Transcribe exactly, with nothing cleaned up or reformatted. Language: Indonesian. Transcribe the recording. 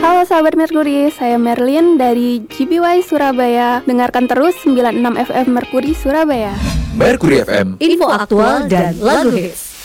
Halo sahabat Merkuri, saya Merlin dari G B Y Surabaya. Dengarkan terus sembilan puluh enam F M Merkuri Surabaya. Merkuri F M, info aktual dan lagu hits.